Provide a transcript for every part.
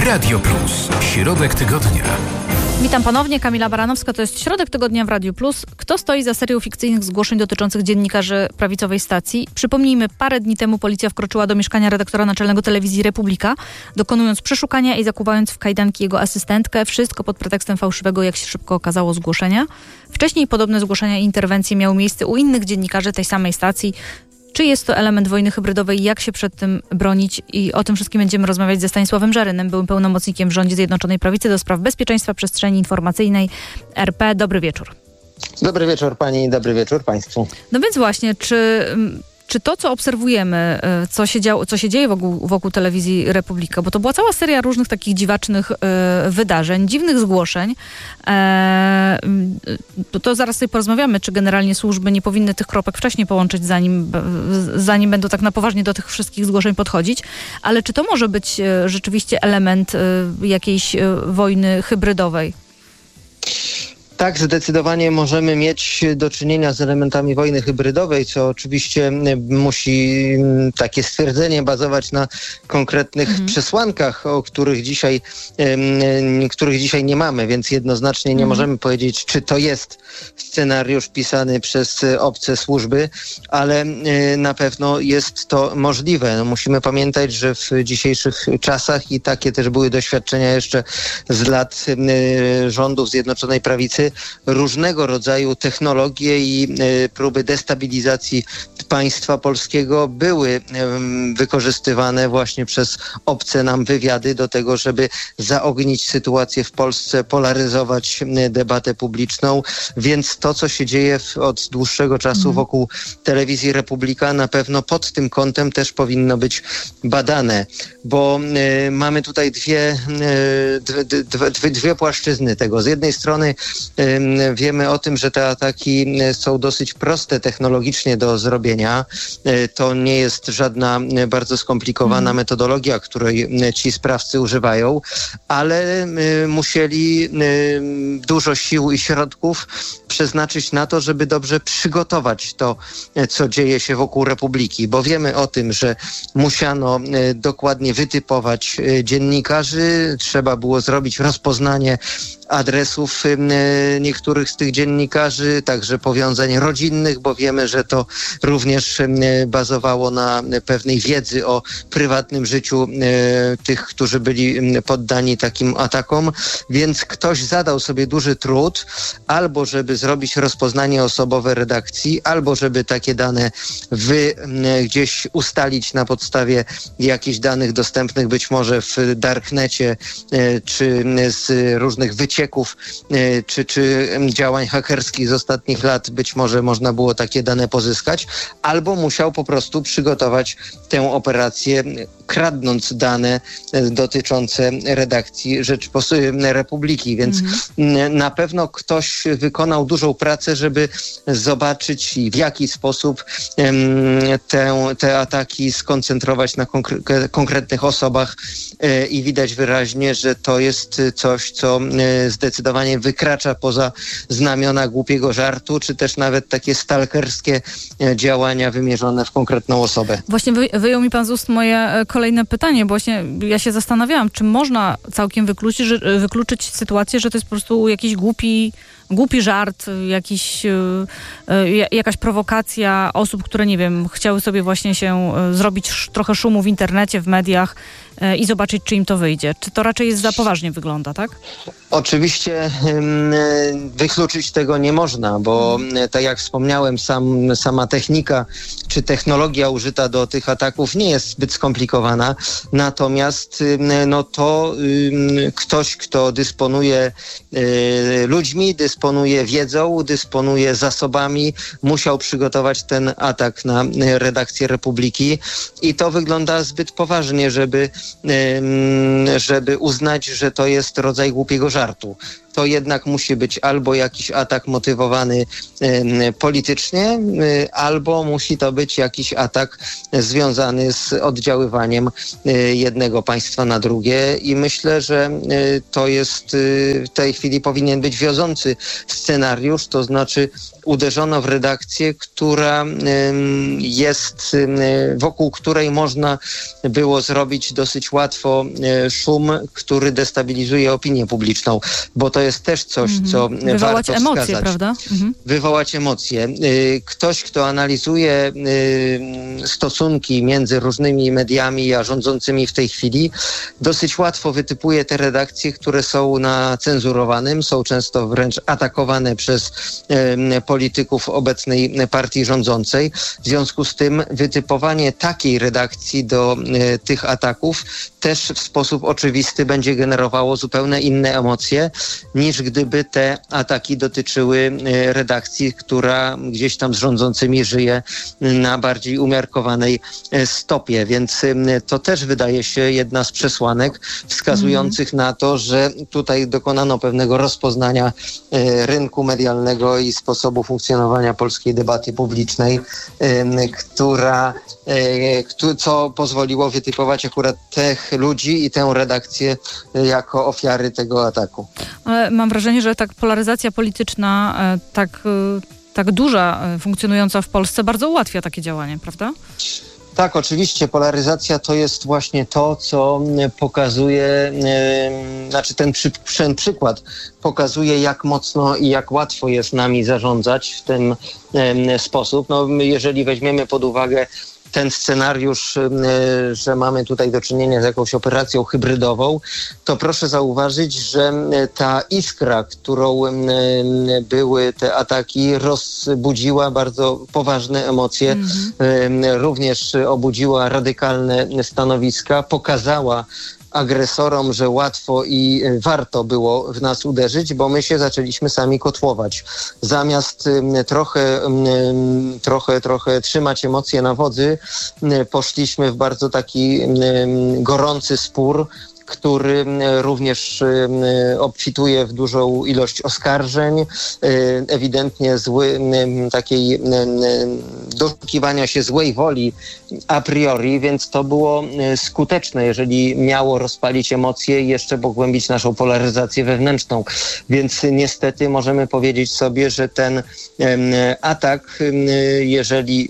Radio Plus. Środek tygodnia. Witam ponownie, Kamila Baranowska, to jest Środek Tygodnia w Radiu Plus. Kto stoi za serią fikcyjnych zgłoszeń dotyczących dziennikarzy prawicowej stacji? Przypomnijmy, parę dni temu policja wkroczyła do mieszkania redaktora naczelnego telewizji Republika, dokonując przeszukania i zakuwając w kajdanki jego asystentkę. Wszystko pod pretekstem fałszywego, jak się szybko okazało, zgłoszenia. Wcześniej podobne zgłoszenia i interwencje miały miejsce u innych dziennikarzy tej samej stacji. Czy jest to element wojny hybrydowej? Jak się przed tym bronić? I o tym wszystkim będziemy rozmawiać ze Stanisławem Żarynem, byłym pełnomocnikiem w rządzie Zjednoczonej Prawicy do spraw bezpieczeństwa przestrzeni informacyjnej RP. Dobry wieczór. Dobry wieczór pani, dobry wieczór państwu. No więc właśnie, czy to, co obserwujemy, co się dzieje wokół telewizji Republika, bo to była cała seria różnych takich dziwacznych wydarzeń, dziwnych zgłoszeń, to zaraz sobie porozmawiamy, czy generalnie służby nie powinny tych kropek wcześniej połączyć, zanim będą tak na poważnie do tych wszystkich zgłoszeń podchodzić, ale czy to może być rzeczywiście element jakiejś wojny hybrydowej? Tak, zdecydowanie możemy mieć do czynienia z elementami wojny hybrydowej, co oczywiście musi takie stwierdzenie bazować na konkretnych przesłankach, których dzisiaj nie mamy, więc jednoznacznie nie możemy powiedzieć, czy to jest scenariusz pisany przez obce służby, ale na pewno jest to możliwe. No, musimy pamiętać, że w dzisiejszych czasach, i takie też były doświadczenia jeszcze z lat rządów Zjednoczonej Prawicy, różnego rodzaju technologie i próby destabilizacji państwa polskiego były wykorzystywane właśnie przez obce nam wywiady do tego, żeby zaognić sytuację w Polsce, polaryzować debatę publiczną. Więc to, co się dzieje od dłuższego czasu wokół telewizji Republika, na pewno pod tym kątem też powinno być badane, bo mamy tutaj dwie płaszczyzny tego. Z jednej strony wiemy o tym, że te ataki są dosyć proste technologicznie do zrobienia. To nie jest żadna bardzo skomplikowana metodologia, której ci sprawcy używają, ale musieli dużo sił i środków przeznaczyć na to, żeby dobrze przygotować to, co dzieje się wokół Republiki, bo wiemy o tym, że musiano dokładnie wytypować dziennikarzy, trzeba było zrobić rozpoznanie adresów niektórych z tych dziennikarzy, także powiązań rodzinnych, bo wiemy, że to również bazowało na pewnej wiedzy o prywatnym życiu tych, którzy byli poddani takim atakom, więc ktoś zadał sobie duży trud, albo żeby zrobić rozpoznanie osobowe redakcji, albo żeby takie dane gdzieś ustalić na podstawie jakichś danych dostępnych być może w darknecie, czy z różnych wycieków, czy działań hakerskich z ostatnich lat, być może można było takie dane pozyskać, albo musiał po prostu przygotować tę operację, kradnąc dane dotyczące redakcji Republiki, więc na pewno ktoś wykonał dużą pracę, żeby zobaczyć, w jaki sposób te ataki skoncentrować na konkretnych osobach i widać wyraźnie, że to jest coś, co zdecydowanie wykracza poza znamiona głupiego żartu, czy też nawet takie stalkerskie działania wymierzone w konkretną osobę. Właśnie wyjął mi pan z ust moje kolejne pytanie, bo właśnie ja się zastanawiałam, czy można całkiem wykluczyć sytuację, że to jest po prostu jakiś głupi żart, jakaś prowokacja osób, które, nie wiem, chciały sobie właśnie zrobić trochę szumu w internecie, w mediach i zobaczyć, czy im to wyjdzie. Czy to raczej za poważnie wygląda, tak? Oczywiście wykluczyć tego nie można, bo tak jak wspomniałem, sama technika czy technologia użyta do tych ataków nie jest zbyt skomplikowana. Natomiast ktoś, kto dysponuje ludźmi, dysponuje wiedzą, dysponuje zasobami, musiał przygotować ten atak na redakcję Republiki i to wygląda zbyt poważnie, żeby uznać, że to jest rodzaj głupiego żartu. To jednak musi być albo jakiś atak motywowany politycznie, albo musi to być jakiś atak związany z oddziaływaniem jednego państwa na drugie i myślę, że to jest w tej chwili powinien być wiążący scenariusz, to znaczy uderzono w redakcję, która jest, wokół której można było zrobić dosyć łatwo szum, który destabilizuje opinię publiczną, bo to jest też coś, co wywołać warto emocje, wskazać. prawda? Wywołać emocje. Ktoś, kto analizuje stosunki między różnymi mediami a rządzącymi w tej chwili, dosyć łatwo wytypuje te redakcje, które są na cenzurowanym, są często wręcz atakowane przez polityków obecnej partii rządzącej. W związku z tym wytypowanie takiej redakcji do tych ataków też w sposób oczywisty będzie generowało zupełnie inne emocje, niż gdyby te ataki dotyczyły redakcji, która gdzieś tam z rządzącymi żyje na bardziej umiarkowanej stopie. Więc to też wydaje się jedna z przesłanek wskazujących na to, że tutaj dokonano pewnego rozpoznania rynku medialnego i sposobu funkcjonowania polskiej debaty publicznej, co pozwoliło wytypować akurat tych ludzi i tę redakcję jako ofiary tego ataku. Ale mam wrażenie, że tak polaryzacja polityczna, tak duża, funkcjonująca w Polsce, bardzo ułatwia takie działanie, prawda? Tak, oczywiście polaryzacja to jest właśnie to, co pokazuje, ten przykład pokazuje, jak mocno i jak łatwo jest nami zarządzać w ten sposób. No, jeżeli weźmiemy pod uwagę ten scenariusz, że mamy tutaj do czynienia z jakąś operacją hybrydową, to proszę zauważyć, że ta iskra, którą były te ataki, rozbudziła bardzo poważne emocje, również obudziła radykalne stanowiska, pokazała agresorom, że łatwo i warto było w nas uderzyć, bo my się zaczęliśmy sami kotłować. Zamiast trochę trzymać emocje na wodzy, poszliśmy w bardzo taki gorący spór, który również obfituje w dużą ilość oskarżeń, ewidentnie takiej doszukiwania się złej woli a priori, więc to było skuteczne, jeżeli miało rozpalić emocje i jeszcze pogłębić naszą polaryzację wewnętrzną. Więc niestety możemy powiedzieć sobie, że ten atak, jeżeli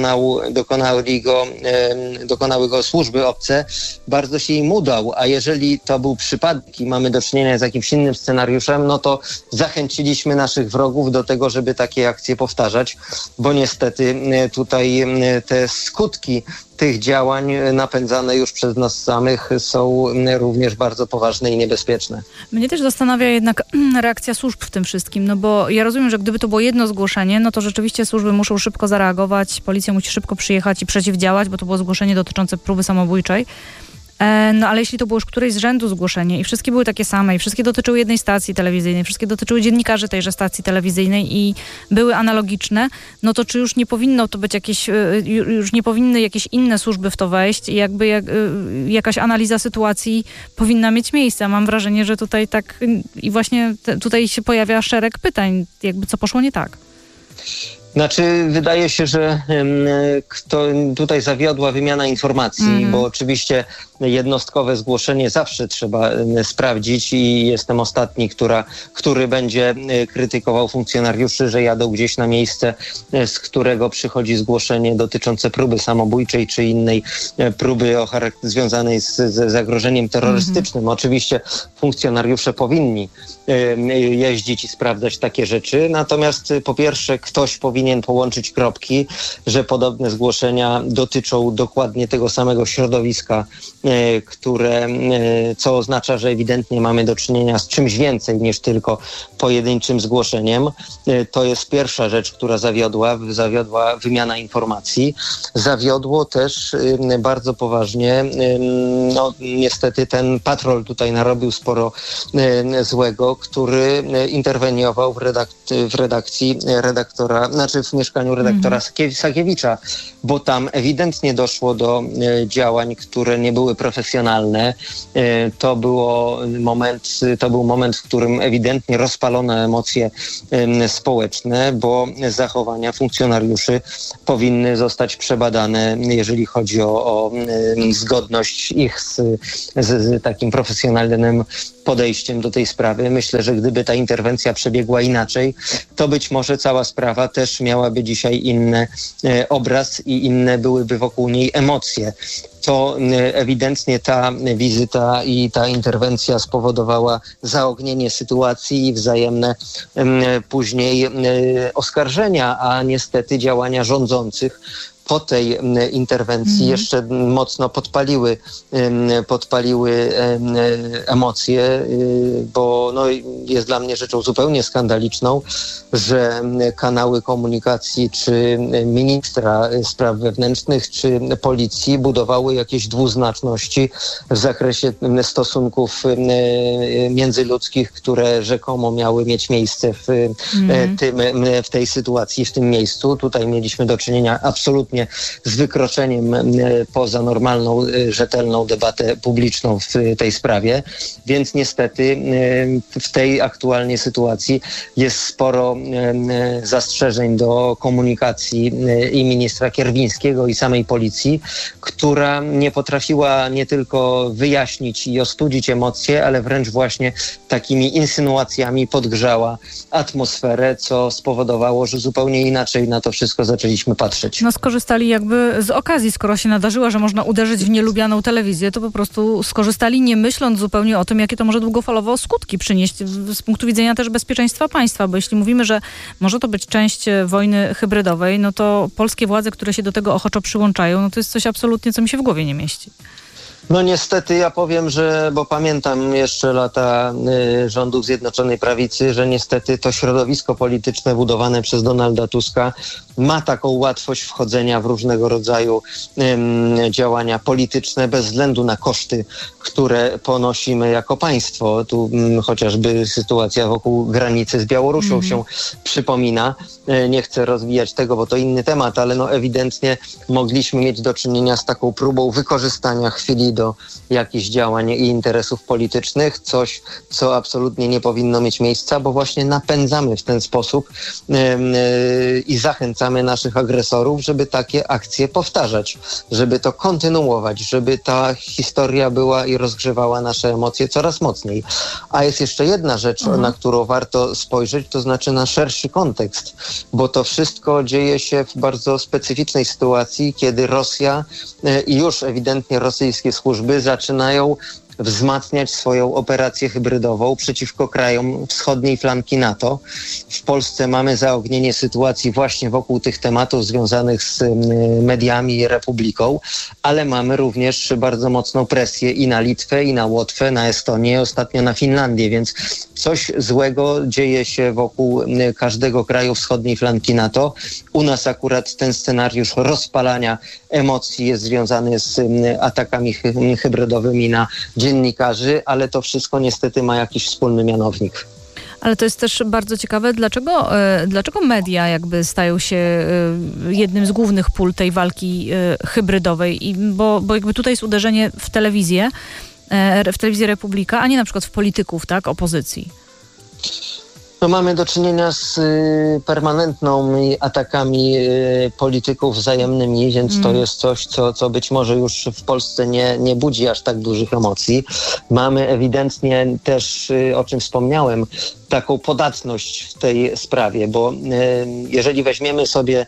dokonały go służby obce, bardzo się im udał, a jeżeli to był przypadek i mamy do czynienia z jakimś innym scenariuszem, no to zachęciliśmy naszych wrogów do tego, żeby takie akcje powtarzać, bo niestety tutaj te skutki tych działań napędzane już przez nas samych są również bardzo poważne i niebezpieczne. Mnie też zastanawia jednak reakcja służb w tym wszystkim, no bo ja rozumiem, że gdyby to było jedno zgłoszenie, no to rzeczywiście służby muszą szybko zareagować, policja musi szybko przyjechać i przeciwdziałać, bo to było zgłoszenie dotyczące próby samobójczej. No ale jeśli to było już któreś z rzędu zgłoszenie i wszystkie były takie same i wszystkie dotyczyły jednej stacji telewizyjnej, wszystkie dotyczyły dziennikarzy tejże stacji telewizyjnej i były analogiczne, no to czy już nie powinno to być już nie powinny jakieś inne służby w to wejść i jakaś analiza sytuacji powinna mieć miejsce. Mam wrażenie, że tutaj tak i właśnie tutaj się pojawia szereg pytań, jakby co poszło nie tak. Znaczy, wydaje się, że tutaj zawiodła wymiana informacji, bo oczywiście jednostkowe zgłoszenie zawsze trzeba sprawdzić i jestem ostatni, który będzie krytykował funkcjonariuszy, że jadą gdzieś na miejsce, z którego przychodzi zgłoszenie dotyczące próby samobójczej czy innej próby związanej z zagrożeniem terrorystycznym. Oczywiście funkcjonariusze powinni jeździć i sprawdzać takie rzeczy, natomiast po pierwsze ktoś powinien połączyć kropki, że podobne zgłoszenia dotyczą dokładnie tego samego środowiska, co oznacza, że ewidentnie mamy do czynienia z czymś więcej niż tylko pojedynczym zgłoszeniem. To jest pierwsza rzecz, która zawiodła wymiana informacji. Zawiodło też bardzo poważnie, no niestety ten patrol tutaj narobił sporo złego, który interweniował w redakcji redaktora, znaczy w mieszkaniu redaktora Sakiewicza, bo tam ewidentnie doszło do działań, które nie były profesjonalne. To był moment, w którym ewidentnie rozpalono emocje społeczne, bo zachowania funkcjonariuszy powinny zostać przebadane, jeżeli chodzi o zgodność ich z takim profesjonalnym podejściem do tej sprawy. Myślę, że gdyby ta interwencja przebiegła inaczej, to być może cała sprawa też miałaby dzisiaj inny obraz i inne byłyby wokół niej emocje. To ewidentnie ta wizyta i ta interwencja spowodowała zaognienie sytuacji i wzajemne później oskarżenia, a niestety działania rządzących po tej interwencji jeszcze mocno podpaliły emocje, bo jest dla mnie rzeczą zupełnie skandaliczną, że kanały komunikacji czy ministra spraw wewnętrznych, czy policji budowały jakieś dwuznaczności w zakresie stosunków międzyludzkich, które rzekomo miały mieć miejsce w tej sytuacji, w tym miejscu. Tutaj mieliśmy do czynienia absolutnie z wykroczeniem poza normalną, rzetelną debatę publiczną w tej sprawie, więc niestety w tej aktualnej sytuacji jest sporo zastrzeżeń do komunikacji i ministra Kierwińskiego i samej policji, która nie potrafiła nie tylko wyjaśnić i ostudzić emocje, ale wręcz właśnie takimi insynuacjami podgrzała atmosferę, co spowodowało, że zupełnie inaczej na to wszystko zaczęliśmy patrzeć. Skorzystali jakby z okazji, skoro się nadarzyła, że można uderzyć w nielubianą telewizję, to po prostu skorzystali, nie myśląc zupełnie o tym, jakie to może długofalowo skutki przynieść z punktu widzenia też bezpieczeństwa państwa, bo jeśli mówimy, że może to być część wojny hybrydowej, no to polskie władze, które się do tego ochoczo przyłączają, no to jest coś absolutnie, co mi się w głowie nie mieści. No niestety ja powiem, bo pamiętam jeszcze lata rządów Zjednoczonej Prawicy, że niestety to środowisko polityczne budowane przez Donalda Tuska ma taką łatwość wchodzenia w różnego rodzaju działania polityczne bez względu na koszty, które ponosimy jako państwo. Tu chociażby sytuacja wokół granicy z Białorusią się przypomina. Nie chcę rozwijać tego, bo to inny temat, ale ewidentnie mogliśmy mieć do czynienia z taką próbą wykorzystania chwili do jakichś działań i interesów politycznych. Coś, co absolutnie nie powinno mieć miejsca, bo właśnie napędzamy w ten sposób i zachęcamy naszych agresorów, żeby takie akcje powtarzać, żeby to kontynuować, żeby ta historia była i rozgrzewała nasze emocje coraz mocniej. A jest jeszcze jedna rzecz, na którą warto spojrzeć, to znaczy na szerszy kontekst, bo to wszystko dzieje się w bardzo specyficznej sytuacji, kiedy Rosja i już ewidentnie rosyjskie służby zaczynają wzmacniać swoją operację hybrydową przeciwko krajom wschodniej flanki NATO. W Polsce mamy zaognienie sytuacji właśnie wokół tych tematów związanych z mediami i Republiką, ale mamy również bardzo mocną presję i na Litwę, i na Łotwę, na Estonię, ostatnio na Finlandię, więc coś złego dzieje się wokół każdego kraju wschodniej flanki NATO. U nas akurat ten scenariusz rozpalania emocji jest związany z atakami hybrydowymi na dziennikarzy, ale to wszystko niestety ma jakiś wspólny mianownik. Ale to jest też bardzo ciekawe, dlaczego media jakby stają się jednym z głównych pól tej walki hybrydowej, bo jakby tutaj jest uderzenie w telewizję Republika, a nie na przykład w polityków, tak, opozycji. No, mamy do czynienia z permanentnymi atakami polityków wzajemnymi, więc to jest coś, co być może już w Polsce nie budzi aż tak dużych emocji. Mamy ewidentnie też, o czym wspomniałem, taką podatność w tej sprawie, bo jeżeli weźmiemy sobie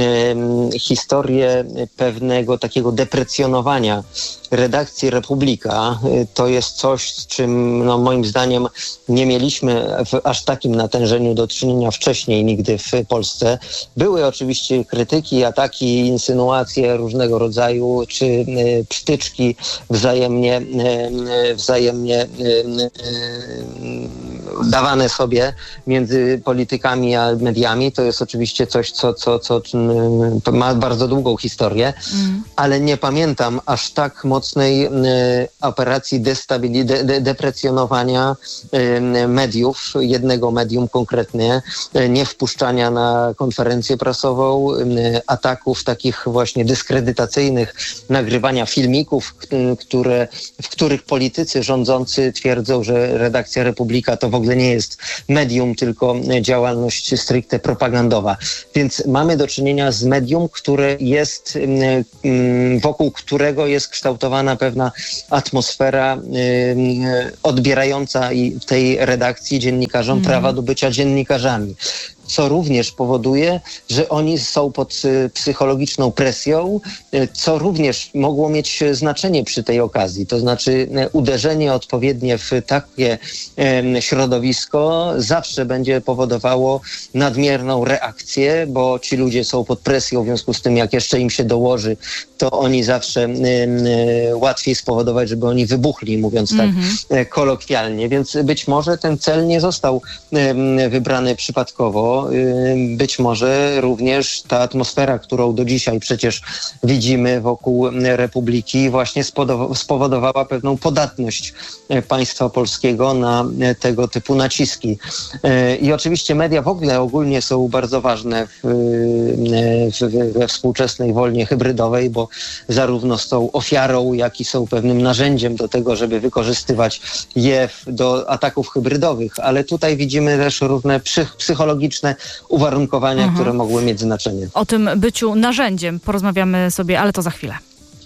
historię pewnego takiego deprecjonowania redakcji Republika, to jest coś, z czym moim zdaniem nie mieliśmy w aż takim natężeniu do czynienia wcześniej nigdy w Polsce. Były oczywiście krytyki, ataki, insynuacje różnego rodzaju, czy przytyczki wzajemnie dawane sobie między politykami a mediami, to jest oczywiście coś, co ma bardzo długą historię, ale nie pamiętam aż tak mocnej operacji deprecjonowania mediów, jednego medium konkretnie, nie wpuszczania na konferencję prasową, ataków takich właśnie dyskredytacyjnych, nagrywania filmików, w których politycy rządzący twierdzą, że redakcja Republika to w ogóle nie jest medium, tylko działalność stricte propagandowa. Więc mamy do czynienia z medium, które jest, wokół którego jest kształtowana pewna atmosfera odbierająca tej redakcji dziennikarzom prawa do bycia dziennikarzami. Co również powoduje, że oni są pod psychologiczną presją, co również mogło mieć znaczenie przy tej okazji. To znaczy uderzenie odpowiednie w takie środowisko zawsze będzie powodowało nadmierną reakcję, bo ci ludzie są pod presją, w związku z tym jak jeszcze im się dołoży, to oni zawsze łatwiej spowodować, żeby oni wybuchli, mówiąc tak kolokwialnie. Więc być może ten cel nie został wybrany przypadkowo. Być może również ta atmosfera, którą do dzisiaj przecież widzimy wokół Republiki, właśnie spowodowała pewną podatność państwa polskiego na tego typu naciski. I oczywiście media w ogóle ogólnie są bardzo ważne we współczesnej wojnie hybrydowej, bo zarówno są ofiarą, jak i są pewnym narzędziem do tego, żeby wykorzystywać je do ataków hybrydowych. Ale tutaj widzimy też różne psychologiczne uwarunkowania, które mogły mieć znaczenie. O tym byciu narzędziem porozmawiamy sobie, ale to za chwilę.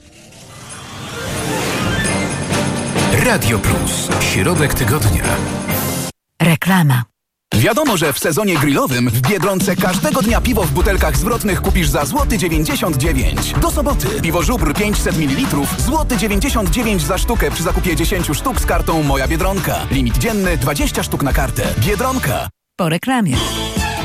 Radio Plus. Środek tygodnia. Reklama. Wiadomo, że w sezonie grillowym w Biedronce każdego dnia piwo w butelkach zwrotnych kupisz za złoty 99 zł. Do soboty piwo Żubr 500 ml, złoty 99 za sztukę przy zakupie 10 sztuk z kartą Moja Biedronka. Limit dzienny 20 sztuk na kartę. Biedronka. Po reklamie.